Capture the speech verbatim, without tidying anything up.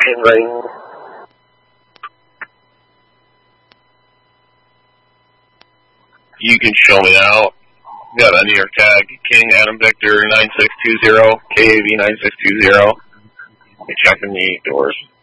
ring. You can show me out. Got a New York tag, King Adam Victor nine six two zero, K A V nine six two zero. Checking the doors.